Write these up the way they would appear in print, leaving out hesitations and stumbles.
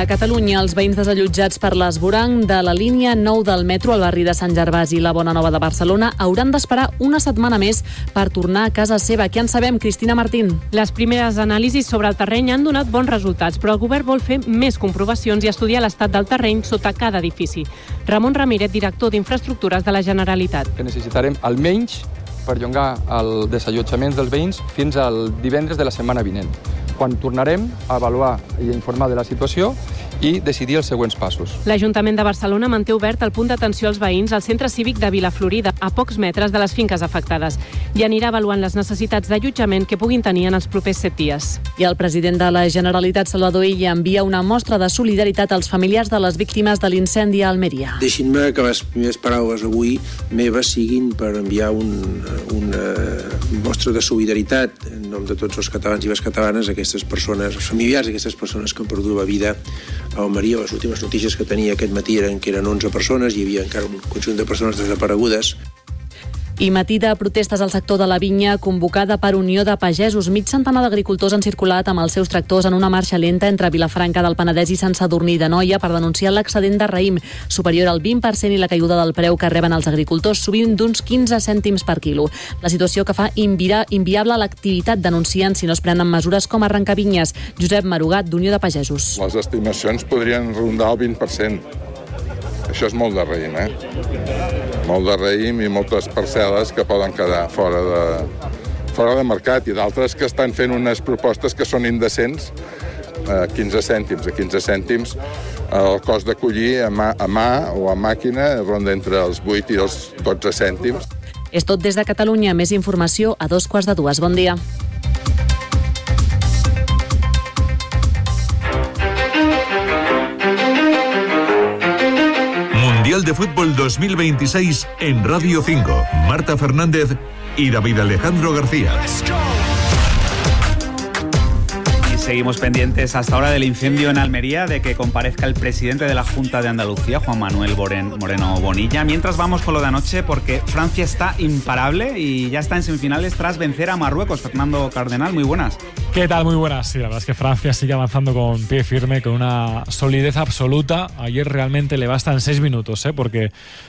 A Catalunya, els veïns desallotjats per l'esvoranc de la línia 9 del metro al barri de Sant Gervasi i la Bona Nova de Barcelona hauran d'esperar una setmana més per tornar a casa seva. Què en sabem, Cristina Martín? Les primeres anàlisis sobre el terreny han donat bons resultats, però el govern vol fer més comprovacions i estudiar l'estat del terreny sota cada edifici. Ramon Ramírez, director d'Infraestructures de la Generalitat. Que necessitarem almenys perllongar el desallotjament dels veïns fins al divendres de la setmana vinent, quan tornarem a avaluar i a informar de la situació i decidir els següents passos. L'Ajuntament de Barcelona manté obert el punt d'atenció als veïns al centre cívic de Vilaflorida, a pocs metres de les finques afectades, i anirà avaluant les necessitats d'allotjament que puguin tenir en els propers 7 dies. I el president de la Generalitat, Salvador Illa, envia una mostra de solidaritat als familiars de les víctimes de l'incendi a Almeria. Deixin-me que les primeres paraules avui meves siguin per enviar una mostra de solidaritat en nom de tots els catalans i les catalanes a aquestes persones, els familiars d'aquestes persones que han perdut la vida a Almeria. Les últimes notícies que tenia aquest matí eren que eren 11 persones, hi havia encara un conjunt de persones desaparegudes. I matí de protestes al sector de la vinya convocada per Unió de Pagesos. Mig centenar d'agricultors han circulat amb els seus tractors en una marxa lenta entre Vilafranca del Penedès i Sant Sadurní d'Anoia per denunciar l'excedent de raïm superior al 20% i la caiguda del preu que reben els agricultors, sovint d'uns 15 cèntims per quilo. La situació que fa inviable l'activitat, denuncien si no es prenen mesures com arrencar vinyes. Josep Marugat, d'Unió de Pagesos. Les estimacions podrien rondar el 20%. Això és molt de raïm, Molt de raïm i moltes parcel·les que poden quedar fora de mercat i d'altres que estan fent unes propostes que són indecents a 15 cèntims. A 15 cèntims el cost de collir a mà o a màquina ronda entre els 8 i els 12 cèntims. És tot des de Catalunya. Més informació a 2:45. Bon dia. Mundial de Fútbol 2026 en Radio 5. Marta Fernández y David Alejandro García. Y seguimos pendientes hasta ahora del incendio en Almería, de que comparezca el presidente de la Junta de Andalucía, Juan Manuel Moreno Bonilla. Mientras vamos con lo de anoche, porque Francia está imparable y ya está en semifinales tras vencer a Marruecos. Fernando Cardenal, muy buenas. ¿Qué tal? Muy buenas. Sí, la verdad es que Francia sigue avanzando con pie firme, con una solidez absoluta. Ayer realmente le bastan 6 minutos, porque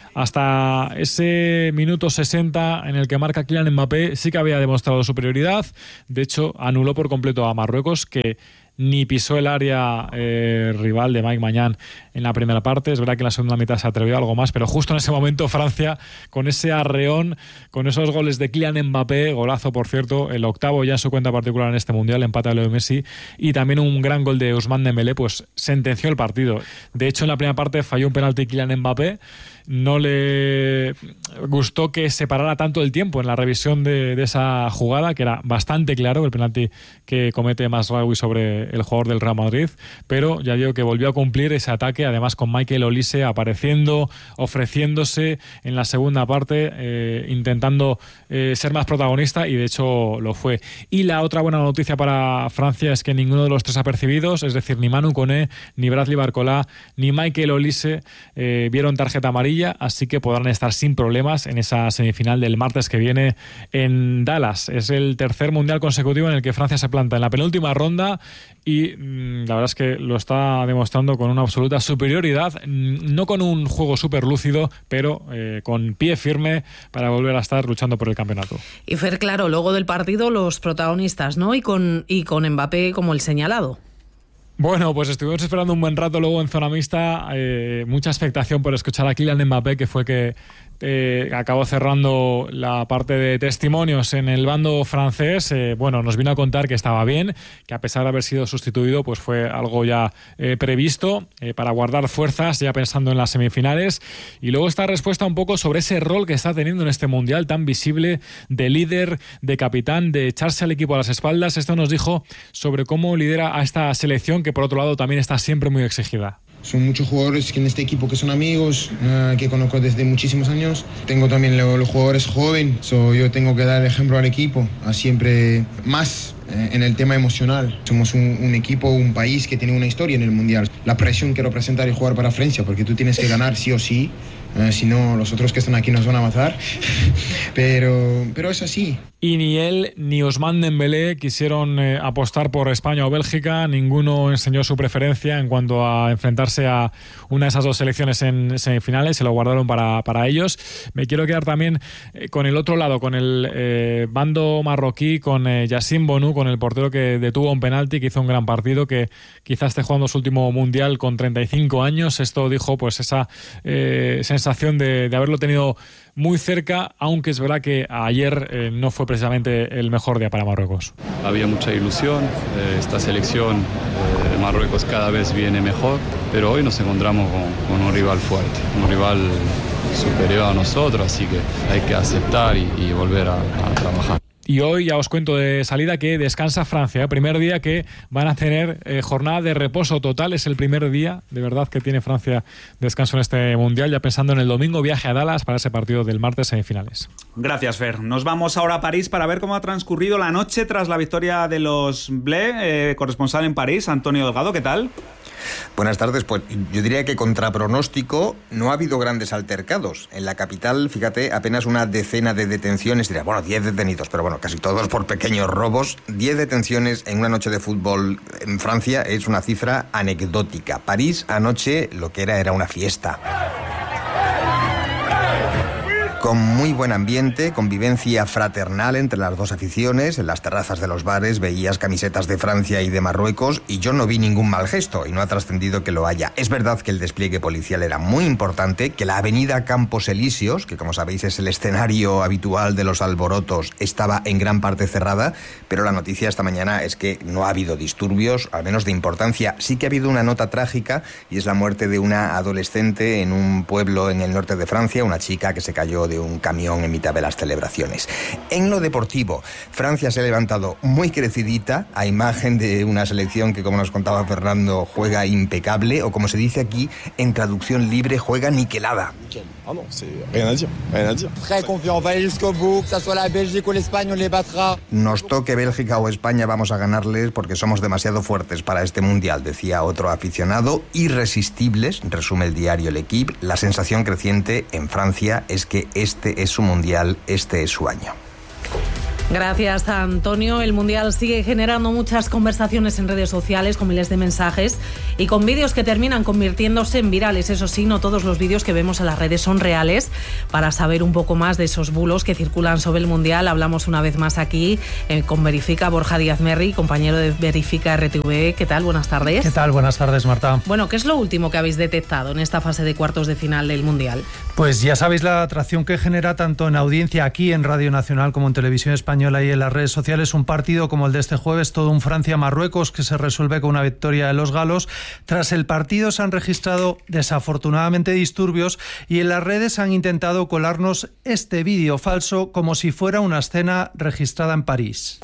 hasta ese minuto 60 en el que marca Kylian Mbappé sí que había demostrado superioridad. De hecho, anuló por completo a Marruecos, que ni pisó el área rival de Mike Maignan en la primera parte. Es verdad que en la segunda mitad se atrevió algo más, pero justo en ese momento Francia, con ese arreón, con esos goles de Kylian Mbappé, golazo por cierto, el 8º ya en su cuenta particular en este Mundial, empate a Leo Messi, y también un gran gol de Ousmane Dembélé, pues sentenció el partido. De hecho, en la primera parte falló un penalti Kylian Mbappé. No le gustó que se parara tanto el tiempo en la revisión de esa jugada, que era bastante claro el penalti que comete Mazraoui sobre el jugador del Real Madrid, pero ya digo que volvió a cumplir ese ataque, además con Michael Olise apareciendo, ofreciéndose en la segunda parte, intentando ser más protagonista, y de hecho lo fue. Y la otra buena noticia para Francia es que ninguno de los tres apercibidos, es decir, ni Manu Koné, ni Bradley Barcola, ni Michael Olise vieron tarjeta amarilla, así que podrán estar sin problemas en esa semifinal del martes que viene en Dallas. Es el tercer mundial consecutivo en el que Francia se planta en la penúltima ronda y la verdad es que lo está demostrando con una absoluta superioridad, no con un juego súper lúcido, pero con pie firme para volver a estar luchando por el campeonato. Y Fer, claro, luego del partido los protagonistas, ¿no? Y con Mbappé como el señalado. Bueno, pues estuvimos esperando un buen rato luego en zona mixta, mucha expectación por escuchar a Kylian Mbappé, que fue que acabó cerrando la parte de testimonios en el bando francés. Bueno, nos vino a contar que estaba bien, que a pesar de haber sido sustituido, pues fue algo ya previsto para guardar fuerzas ya pensando en las semifinales. Y luego esta respuesta un poco sobre ese rol que está teniendo en este mundial tan visible de líder, de capitán, de echarse al equipo a las espaldas. Esto nos dijo sobre cómo lidera a esta selección, que por otro lado también está siempre muy exigida. Son muchos jugadores que en este equipo que son amigos, que conozco desde muchísimos años. Tengo también los jugadores jóvenes, yo tengo que dar ejemplo al equipo, a siempre más en el tema emocional. Somos un equipo, un país que tiene una historia en el Mundial. La presión que representa el jugar para Francia, porque tú tienes que ganar sí o sí, si no los otros que están aquí nos van a matar, pero es así. Y ni él ni Ousmane Dembélé quisieron apostar por España o Bélgica. Ninguno enseñó su preferencia en cuanto a enfrentarse a una de esas dos selecciones en semifinales. Se lo guardaron para ellos. Me quiero quedar también con el otro lado, con el bando marroquí, con Yassine Bounou, con el portero que detuvo un penalti, que hizo un gran partido, que quizás esté jugando su último mundial con 35 años. Esto dijo pues esa sensación de haberlo tenido muy cerca, aunque es verdad que ayer no fue precisamente el mejor día para Marruecos. Había mucha ilusión, esta selección de Marruecos cada vez viene mejor, pero hoy nos encontramos con un rival fuerte, un rival superior a nosotros, así que hay que aceptar y volver a trabajar. Y hoy ya os cuento de salida que descansa Francia, primer día que van a tener jornada de reposo total. Es el primer día de verdad que tiene Francia descanso en este Mundial, ya pensando en el domingo viaje a Dallas para ese partido del martes semifinales. Gracias, Fer. Nos vamos ahora a París para ver cómo ha transcurrido la noche tras la victoria de los Bleus. Corresponsal en París, Antonio Delgado, ¿qué tal? Buenas tardes. Pues yo diría que contra pronóstico no ha habido grandes altercados. En la capital, fíjate, apenas una decena de detenciones, diría, 10 detenidos, pero casi todos por pequeños robos. 10 detenciones en una noche de fútbol en Francia es una cifra anecdótica. París anoche lo que era una fiesta. Con muy buen ambiente, convivencia fraternal entre las dos aficiones. En las terrazas de los bares veías camisetas de Francia y de Marruecos y yo no vi ningún mal gesto y no ha trascendido que lo haya. Es verdad que el despliegue policial era muy importante, que la avenida Campos Elíseos, que como sabéis es el escenario habitual de los alborotos, estaba en gran parte cerrada, pero la noticia esta mañana es que no ha habido disturbios, al menos de importancia. Sí que ha habido una nota trágica y es la muerte de una adolescente en un pueblo en el norte de Francia, una chica que se cayó de un camión en mitad de las celebraciones. En lo deportivo, Francia se ha levantado muy crecidita a imagen de una selección que, como nos contaba Fernando, juega impecable, o como se dice aquí, en traducción libre, juega niquelada. Ah non, c'est rien à dire, rien à dire. Très confiant, on va aller jusqu'au bout, que ça soit la Belgique o l'Espagne, on les battra. Nos toque Bélgica o España, vamos a ganarles porque somos demasiado fuertes para este mundial, decía otro aficionado. Irresistibles, resume el diario L'Équipe. La sensación creciente en Francia es que este es su mundial, este es su año. Gracias, Antonio. El Mundial sigue generando muchas conversaciones en redes sociales, con miles de mensajes y con vídeos que terminan convirtiéndose en virales. Eso sí, no todos los vídeos que vemos en las redes son reales. Para saber un poco más de esos bulos que circulan sobre el Mundial, hablamos una vez más aquí con Verifica, Borja Díaz Merri, compañero de Verifica RTV. ¿Qué tal? Buenas tardes. ¿Qué tal? Buenas tardes, Marta. Bueno, ¿qué es lo último que habéis detectado en esta fase de cuartos de final del Mundial? Pues ya sabéis la atracción que genera tanto en audiencia aquí en Radio Nacional como en Televisión Española y en las redes sociales un partido como el de este jueves, todo un Francia-Marruecos que se resuelve con una victoria de los galos. Tras el partido se han registrado desafortunadamente disturbios y en las redes han intentado colarnos este vídeo falso como si fuera una escena registrada en París.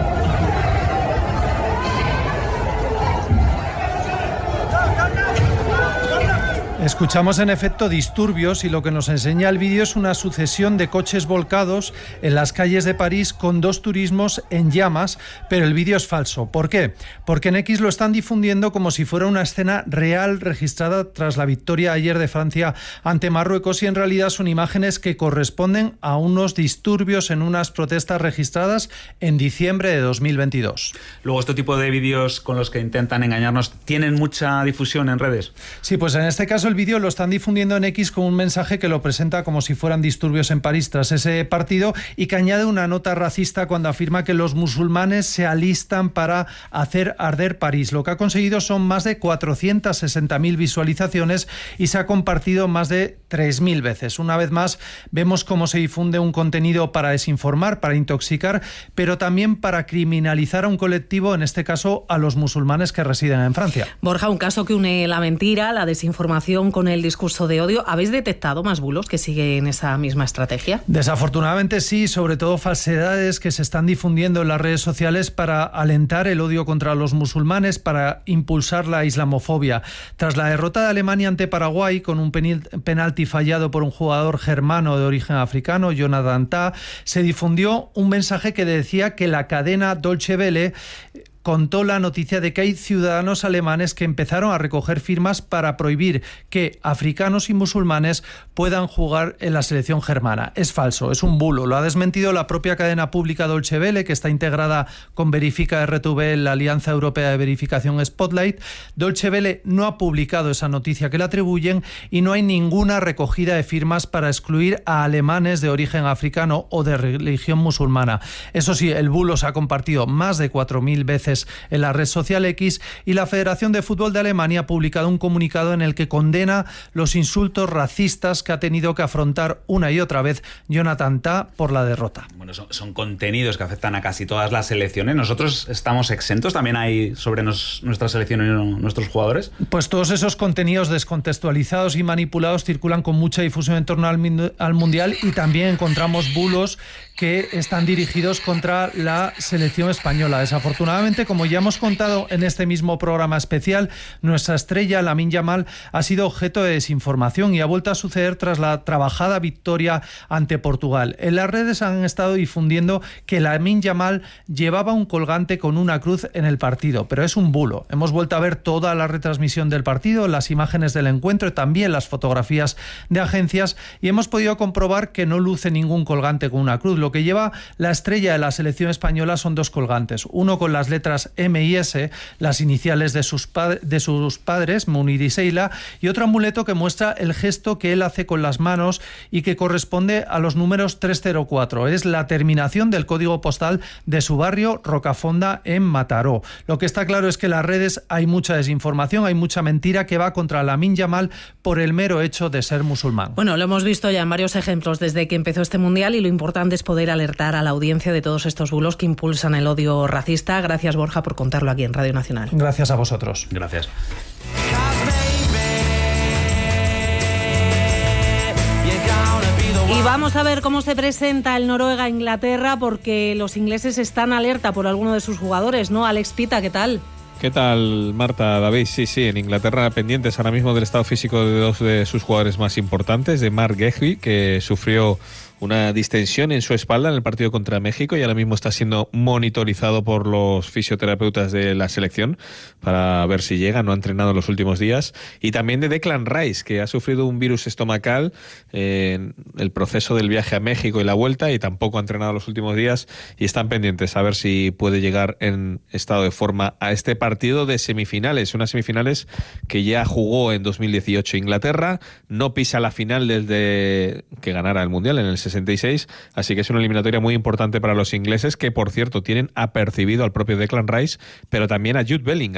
Escuchamos en efecto disturbios y lo que nos enseña el vídeo es una sucesión de coches volcados en las calles de París con dos turismos en llamas, pero el vídeo es falso. ¿Por qué? Porque en X lo están difundiendo como si fuera una escena real registrada tras la victoria ayer de Francia ante Marruecos y en realidad son imágenes que corresponden a unos disturbios en unas protestas registradas en diciembre de 2022. Luego, este tipo de vídeos con los que intentan engañarnos, ¿tienen mucha difusión en redes? Sí, pues en este caso el vídeo lo están difundiendo en X con un mensaje que lo presenta como si fueran disturbios en París tras ese partido y que añade una nota racista cuando afirma que los musulmanes se alistan para hacer arder París. Lo que ha conseguido son más de 460.000 visualizaciones y se ha compartido más de 3.000 veces. Una vez más, vemos cómo se difunde un contenido para desinformar, para intoxicar, pero también para criminalizar a un colectivo, en este caso a los musulmanes que residen en Francia. Borja, un caso que une la mentira, la desinformación con el discurso de odio. ¿Habéis detectado más bulos que siguen esa misma estrategia? Desafortunadamente sí, sobre todo falsedades que se están difundiendo en las redes sociales para alentar el odio contra los musulmanes, para impulsar la islamofobia. Tras la derrota de Alemania ante Paraguay con un penalti fallado por un jugador germano de origen africano, Jonathan Tah, se difundió un mensaje que decía que la cadena Deutsche Welle contó la noticia de que hay ciudadanos alemanes que empezaron a recoger firmas para prohibir que africanos y musulmanes puedan jugar en la selección germana. Es falso, es un bulo. Lo ha desmentido la propia cadena pública Deutsche Welle, que está integrada con Verifica RTV en la Alianza Europea de Verificación Spotlight. Deutsche Welle no ha publicado esa noticia que le atribuyen y no hay ninguna recogida de firmas para excluir a alemanes de origen africano o de religión musulmana. Eso sí, el bulo se ha compartido más de 4.000 veces en la red social X y la Federación de Fútbol de Alemania ha publicado un comunicado en el que condena los insultos racistas que ha tenido que afrontar una y otra vez Jonathan Tah por la derrota. Bueno, son contenidos que afectan a casi todas las selecciones. ¿Nosotros estamos exentos? ¿También hay sobre nuestra selección y nuestros jugadores? Pues todos esos contenidos descontextualizados y manipulados circulan con mucha difusión en torno al Mundial, y también encontramos bulos que están dirigidos contra la selección española. Desafortunadamente, como ya hemos contado en este mismo programa especial, nuestra estrella, Lamine Yamal, ha sido objeto de desinformación y ha vuelto a suceder tras la trabajada victoria ante Portugal. En las redes han estado difundiendo que Lamine Yamal llevaba un colgante con una cruz en el partido, pero es un bulo. Hemos vuelto a ver toda la retransmisión del partido, las imágenes del encuentro y también las fotografías de agencias, y hemos podido comprobar que no luce ningún colgante con una cruz. Lo que lleva la estrella de la selección española son dos colgantes, uno con las letras M y S, las iniciales de sus padres, Munir y Seila, y otro amuleto que muestra el gesto que él hace con las manos y que corresponde a los números 304. Es la terminación del código postal de su barrio, Rocafonda, en Mataró. Lo que está claro es que en las redes hay mucha desinformación, hay mucha mentira que va contra Lamine Yamal por el mero hecho de ser musulmán. Bueno, lo hemos visto ya en varios ejemplos desde que empezó este Mundial, y lo importante es poder alertar a la audiencia de todos estos bulos que impulsan el odio racista. Gracias, Borja, por contarlo aquí en Radio Nacional. Gracias a vosotros. Gracias. Y vamos a ver cómo se presenta el Noruega-Inglaterra, porque los ingleses están alerta por alguno de sus jugadores, ¿no? Alex Pita, ¿qué tal? ¿Qué tal, Marta, David? Sí, en Inglaterra pendientes ahora mismo del estado físico de dos de sus jugadores más importantes, de Mark Guehi, que sufrió una distensión en su espalda en el partido contra México y ahora mismo está siendo monitorizado por los fisioterapeutas de la selección para ver si llega, no ha entrenado en los últimos días. Y también de Declan Rice, que ha sufrido un virus estomacal en el proceso del viaje a México y la vuelta, y tampoco ha entrenado los últimos días, y están pendientes a ver si puede llegar en estado de forma a este partido de semifinales, unas semifinales que ya jugó en 2018 Inglaterra, no pisa la final desde que ganara el Mundial en el 66, así que es una eliminatoria muy importante para los ingleses, que por cierto tienen apercibido al propio Declan Rice, pero también a Jude Bellingham,